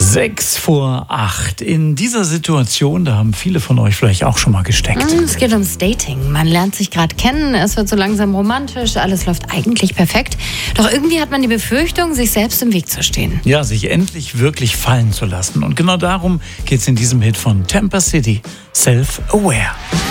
6:08. In dieser Situation, da haben viele von euch vielleicht auch schon mal gesteckt. Es geht ums Dating. Man lernt sich gerade kennen, es wird so langsam romantisch, alles läuft eigentlich perfekt. Doch irgendwie hat man die Befürchtung, sich selbst im Weg zu stehen. Ja, sich endlich wirklich fallen zu lassen. Und genau darum geht es in diesem Hit von Tampa City, Self-Aware.